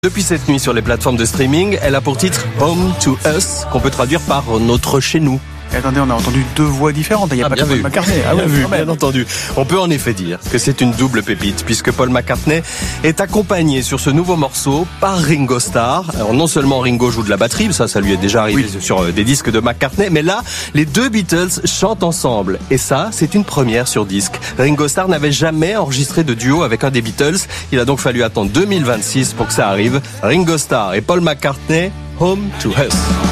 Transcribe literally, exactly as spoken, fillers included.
Depuis cette nuit sur les plateformes de streaming, elle a pour titre Home to Us, qu'on peut traduire par notre chez nous. Et attendez, on a entendu deux voix différentes. Il n'y a ah, pas bien de Paul vu. McCartney. Ah, bien oui, vu, quand même. bien entendu. On peut en effet dire que c'est une double pépite, puisque Paul McCartney est accompagné sur ce nouveau morceau par Ringo Starr. Alors non seulement Ringo joue de la batterie, ça, ça lui est déjà arrivé Oui. sur des disques de McCartney, mais là, les deux Beatles chantent ensemble. Et ça, c'est une première sur disque. Ringo Starr n'avait jamais enregistré de duo avec un des Beatles. Il a donc fallu attendre deux mille vingt-six pour que ça arrive. Ringo Starr et Paul McCartney, Home to Us.